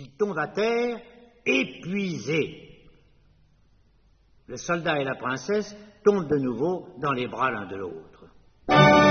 Il tombe à terre, épuisé. Le soldat et la princesse tombent de nouveau dans les bras l'un de l'autre.